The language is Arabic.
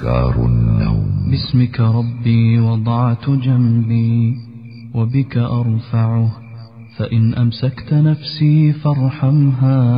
أذكار النوم. باسمك ربي وضعت جنبي وبك أرفعه، فإن أمسكت نفسي فارحمها.